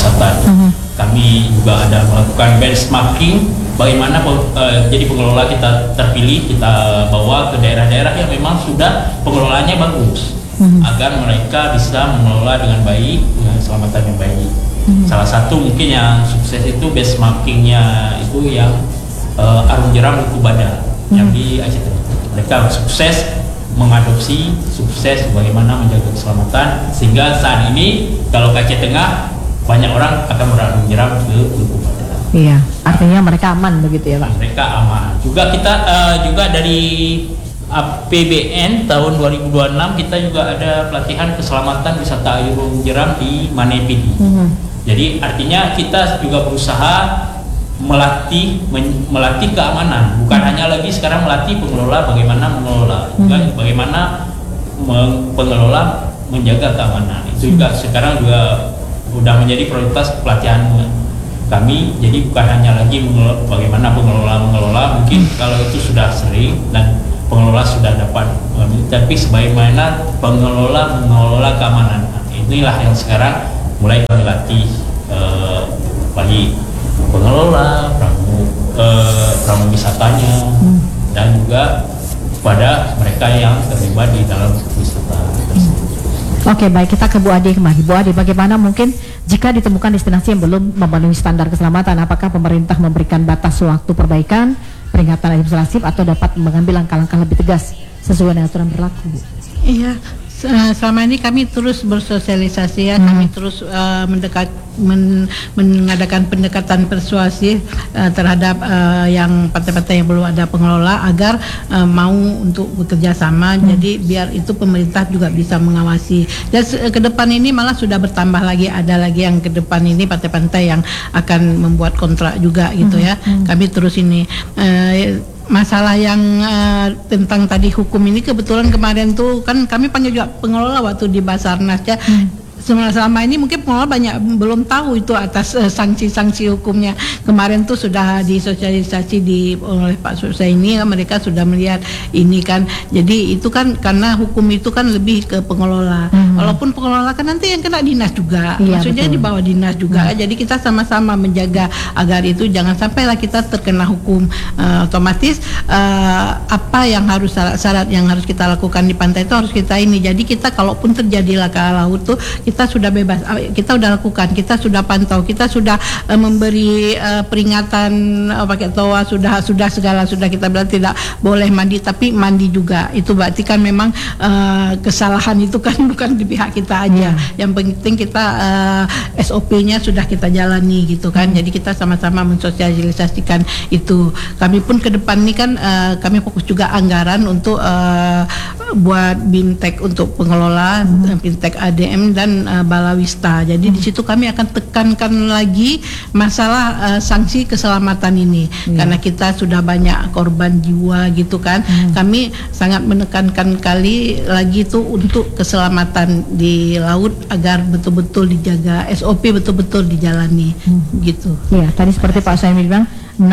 wisata. Kami juga ada melakukan benchmarking bagaimana jadi pengelola kita terpilih, kita bawa ke daerah-daerah yang memang sudah pengelolaannya bagus, agar mereka bisa mengelola dengan baik, dengan keselamatan yang baik. Salah satu mungkin yang sukses itu benchmarkingnya itu yang Arung Jeram Duku Bada yang di Aceh Tengah. Mereka sukses mengadopsi, sukses bagaimana menjaga keselamatan, sehingga saat ini kalau ke Aceh Tengah banyak orang akan berarung jeram ke Duku Bada. Iya, artinya mereka aman begitu ya Pak? Mereka aman. Juga kita juga dari APBN tahun 2026 kita juga ada pelatihan keselamatan wisata Arung Jeram di Manepidi. Jadi artinya kita juga berusaha melatih keamanan, bukan hanya lagi sekarang melatih pengelola bagaimana mengelola, juga bagaimana pengelola menjaga keamanan. Itu juga sekarang juga sudah menjadi prioritas pelatihan kami. Jadi bukan hanya lagi bagaimana pengelola mengelola, mungkin kalau itu sudah sering dan pengelola sudah dapat, tapi sebagaimana pengelola mengelola keamanan. Inilah yang sekarang mulai kami latih bagi pengelola, pramu wisatanya, dan juga pada mereka yang terlibat di dalam wisata tersebut. Oke, baik, kita ke Bu Ade kembali. Bu Ade, bagaimana mungkin jika ditemukan destinasi yang belum memenuhi standar keselamatan, apakah pemerintah memberikan batas waktu perbaikan, peringatan administratif, atau dapat mengambil langkah-langkah lebih tegas sesuai dengan aturan berlaku, Bu? Iya, selama ini kami terus bersosialisasi ya, kami terus mengadakan pendekatan persuasif terhadap yang partai-partai yang belum ada pengelola agar mau untuk bekerja sama. Jadi biar itu pemerintah juga bisa mengawasi. Dan ke depan ini malah sudah bertambah lagi, ada lagi yang ke depan ini partai-partai yang akan membuat kontrak juga gitu ya. Kami terus ini masalah yang tentang tadi hukum ini, kebetulan kemarin tuh kan kami panggil juga pengelola waktu di Basarnas ya. Selama ini mungkin pengelola banyak belum tahu itu atas sanksi-sanksi hukumnya. Kemarin tuh sudah disosialisasi oleh Pak Susaini, mereka sudah melihat ini kan. Jadi itu kan karena hukum itu kan lebih ke pengelola. Walaupun pengelola kan nanti yang kena dinas juga. Iya, maksudnya betul. di bawah dinas juga. Jadi kita sama-sama menjaga agar itu jangan sampailah kita terkena hukum. Otomatis apa yang harus syarat yang harus kita lakukan di pantai itu harus kita ini. Jadi kita kalaupun terjadi laka laut tuh kita sudah bebas, kita sudah lakukan, kita sudah pantau, kita sudah memberi peringatan pakai toa, sudah segala sudah kita bilang tidak boleh mandi, tapi mandi juga. Itu berarti kan memang kesalahan itu kan bukan di pihak kita aja. Yang penting kita SOP-nya sudah kita jalani gitu kan. Jadi kita sama-sama mensosialisasikan itu. Kami pun ke depan ini kan kami fokus juga anggaran untuk buat BIMTEK untuk pengelola, BIMTEK ADM dan Balawista. Jadi di situ kami akan tekankan lagi masalah sanksi keselamatan ini, karena kita sudah banyak korban jiwa gitu kan. Kami sangat menekankan kali lagi itu untuk keselamatan di laut agar betul-betul dijaga, SOP betul-betul dijalani gitu. Iya, tadi seperti Pak Susaini bilang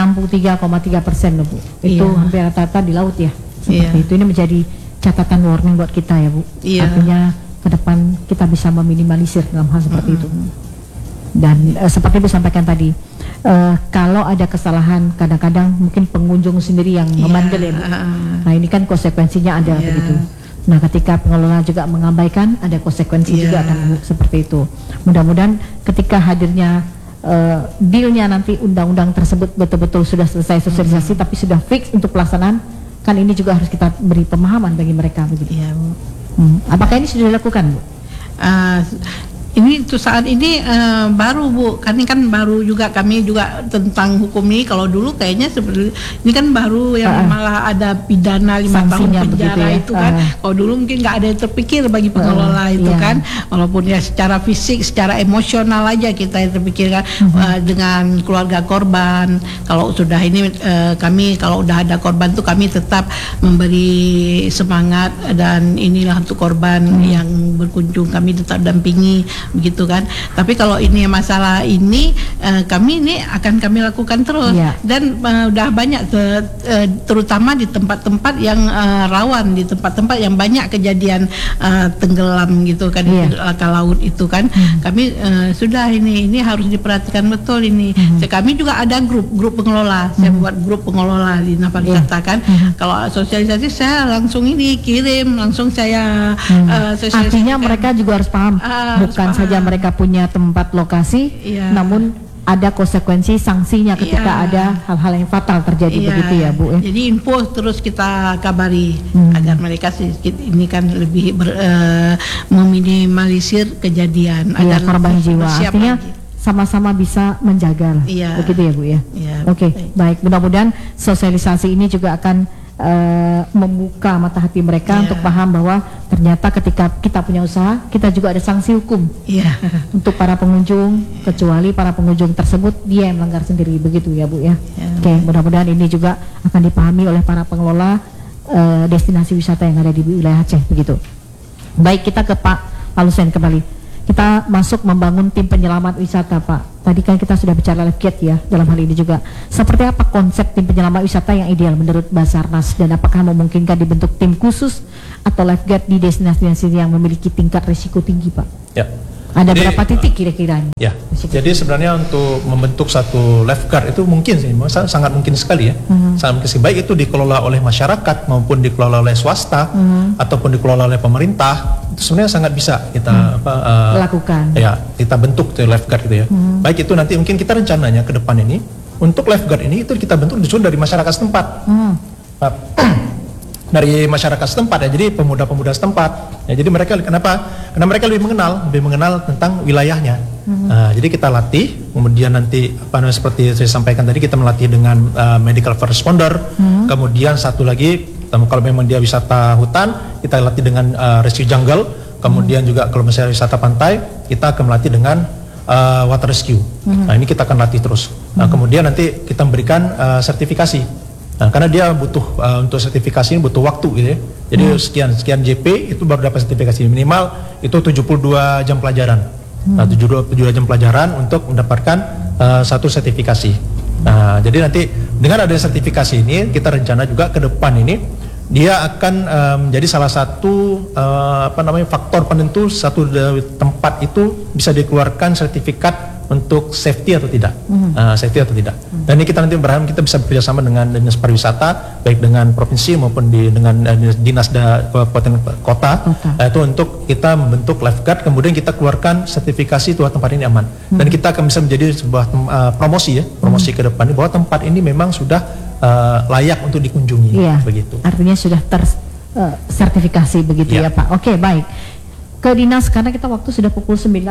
63,3% loh Bu. Itu hampir rata-rata di laut ya. Seperti itu. Ini menjadi catatan warning buat kita ya Bu. Artinya ke depan kita bisa meminimalisir dalam hal seperti itu. Dan seperti Bu sampaikan tadi, kalau ada kesalahan kadang-kadang mungkin pengunjung sendiri yang memandel ya Bu. Nah ini kan konsekuensinya ada begitu. Nah ketika pengelola juga mengabaikan, ada konsekuensi juga kan Bu, seperti itu. Mudah-mudahan ketika hadirnya dealnya nanti undang-undang tersebut betul-betul sudah selesai sosialisasi tapi sudah fix untuk pelaksanaan, kan ini juga harus kita beri pemahaman bagi mereka begitu. Iya Bu. Apakah ini sudah dilakukan Bu? Ini tuh saat ini baru Bu, kan ini kan baru juga kami juga tentang hukum ini. Kalau dulu kayaknya seperti ini kan baru yang malah ada pidana 5 tahun penjara ya? Itu kan. Kalau dulu mungkin nggak ada yang terpikir bagi pengelola itu kan, walaupun ya secara fisik, secara emosional aja kita yang terpikirkan dengan keluarga korban. Kalau sudah ini kami kalau udah ada korban tuh kami tetap memberi semangat dan inilah untuk korban yang berkunjung kami tetap dampingi begitu kan. Tapi kalau ini masalah ini kami ini akan kami lakukan terus dan udah banyak terutama di tempat-tempat yang rawan, di tempat-tempat yang banyak kejadian tenggelam gitu kan ke laut itu kan. Kami sudah ini harus diperhatikan betul ini. Kami juga ada grup pengelola. Saya buat grup pengelola di Dinas Pariwisata kan. Kalau sosialisasi saya langsung ini kirim, langsung saya artinya mereka juga harus paham, bukan saja mereka punya tempat lokasi, namun ada konsekuensi sanksinya ketika ada hal-hal yang fatal terjadi, begitu ya Bu. Jadi info terus kita kabari agar mereka sedikit ini kan lebih meminimalisir kejadian, agar korban jiwa. Artinya sama-sama bisa menjaga lah, begitu ya Bu ya. Oke, baik. Mudah-mudahan sosialisasi ini juga akan membuka mata hati mereka untuk paham bahwa ternyata ketika kita punya usaha, kita juga ada sanksi hukum untuk para pengunjung, kecuali para pengunjung tersebut dia yang melanggar sendiri, begitu ya Bu ya. Oke, mudah-mudahan ini juga akan dipahami oleh para pengelola destinasi wisata yang ada di wilayah Aceh, begitu. Baik, kita ke Pak Palusen kembali. Kita masuk membangun tim penyelamat wisata, Pak. Tadi kan kita sudah bicara lifeguard ya, dalam hal ini juga. Seperti apa konsep tim penyelamat wisata yang ideal menurut Basarnas, dan apakah memungkinkan dibentuk tim khusus atau lifeguard di destinasi yang memiliki tingkat risiko tinggi, Pak? Ya. Ada berapa titik kira-kiranya? Ya. Jadi sebenarnya untuk membentuk satu lifeguard itu mungkin sih, sangat mungkin sekali ya. Sangat mungkin sekali. Baik itu dikelola oleh masyarakat maupun dikelola oleh swasta ataupun dikelola oleh pemerintah, itu sebenarnya sangat bisa kita lakukan. Ya, kita bentuk tuh lifeguard gitu ya. Baik itu nanti mungkin kita rencananya ke depan ini untuk lifeguard ini itu kita bentuk justru dari masyarakat setempat. Dari masyarakat setempat ya, jadi pemuda-pemuda setempat ya, jadi mereka kenapa? Karena mereka lebih mengenal tentang wilayahnya. Jadi kita latih, kemudian nanti seperti saya sampaikan tadi, kita melatih dengan medical first responder. Kemudian satu lagi, kalau memang dia wisata hutan, kita latih dengan rescue jungle. Kemudian juga kalau misalnya wisata pantai, kita akan melatih dengan water rescue. Nah, ini kita akan latih terus. Kemudian nanti kita memberikan sertifikasi. Nah, karena dia butuh untuk sertifikasi ini butuh waktu gitu ya. Jadi sekian JP itu baru dapat sertifikasi, minimal itu 72 jam pelajaran. 72 jam pelajaran untuk mendapatkan satu sertifikasi. Nah, jadi nanti dengan ada sertifikasi ini, kita rencana juga ke depan ini dia akan menjadi salah satu faktor penentu satu tempat itu bisa dikeluarkan sertifikat untuk safety atau tidak, safety atau tidak. Dan ini kita nanti berharap kita bisa bekerjasama dengan dinas pariwisata, baik dengan provinsi maupun dengan dinas kabupaten kota, itu untuk kita membentuk lifeguard, kemudian kita keluarkan sertifikasi bahwa tempat ini aman. Dan kita akan bisa menjadi sebuah promosi promosi ke depan bahwa tempat ini memang sudah layak untuk dikunjungi, begitu. Artinya sudah tersertifikasi begitu ya Pak. Oke, baik. Ke dinas, karena kita waktu sudah pukul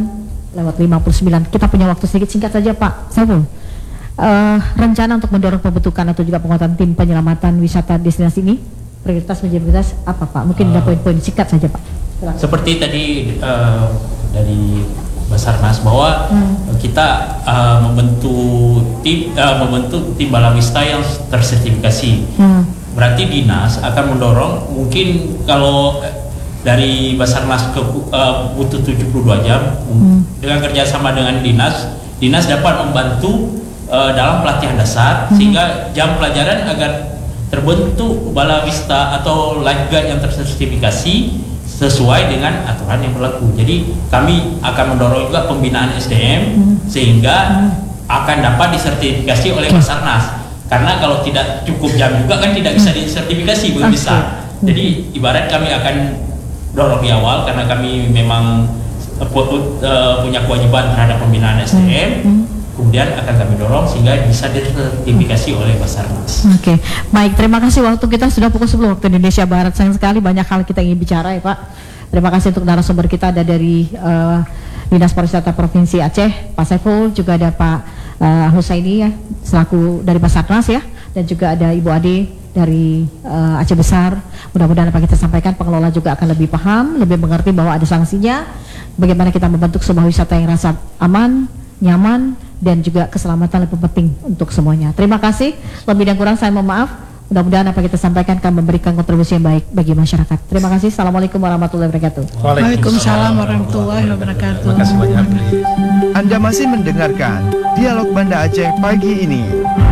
9:59. Kita punya waktu sedikit, singkat saja Pak Saiful. Rencana untuk mendorong pembentukan atau juga penguatan tim penyelamatan wisata destinasi ini, prioritas menjadi prioritas apa Pak? Mungkin ada poin-poin singkat saja Pak. Silahkan. Seperti tadi dari Basarnas bahwa kita membentuk tim balawista yang tersertifikasi. Berarti dinas akan mendorong, mungkin kalau dari Basarnas butuh 72 jam dengan kerjasama dengan dinas dapat membantu dalam pelatihan dasar sehingga jam pelajaran agar terbentuk balawista atau lifeguard yang tersertifikasi sesuai dengan aturan yang berlaku. Jadi kami akan mendorong juga pembinaan SDM sehingga akan dapat disertifikasi oleh Basarnas, karena kalau tidak cukup jam juga kan tidak bisa disertifikasi, belum bisa. Jadi ibarat kami akan dorong di awal karena kami memang punya kewajiban terhadap pembinaan SDM, kemudian akan kami dorong sehingga bisa disertifikasi oleh Basarnas. Oke, baik, terima kasih. Waktu kita sudah pukul 10 waktu Indonesia Barat. Sayang sekali banyak hal kita ingin bicara ya Pak. Terima kasih untuk narasumber kita, ada dari Dinas Pariwisata Provinsi Aceh, Pak Saiful, juga ada Pak Husaini ya, selaku dari Basarnas ya, dan juga ada Ibu Ade dari Aceh Besar. Mudah-mudahan apa kita sampaikan pengelola juga akan lebih paham, lebih mengerti bahwa ada sanksinya, bagaimana kita membentuk sebuah wisata yang rasa aman, nyaman, dan juga keselamatan lebih penting untuk semuanya. Terima kasih, lebih dan kurang saya mohon maaf. Mudah-mudahan apa kita sampaikan akan memberikan kontribusi yang baik bagi masyarakat. Terima kasih. Assalamualaikum warahmatullahi wabarakatuh. Waalaikumsalam warahmatullahi wabarakatuh. Terima kasih banyak. Anda masih mendengarkan Dialog Banda Aceh pagi ini.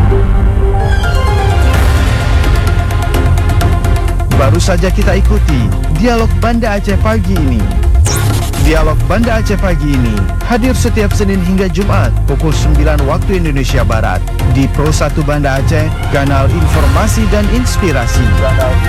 Baru saja kita ikuti Dialog Banda Aceh pagi ini. Dialog Banda Aceh pagi ini hadir setiap Senin hingga Jumat pukul 9 waktu Indonesia Barat di Pro 1 Banda Aceh, kanal informasi dan inspirasi.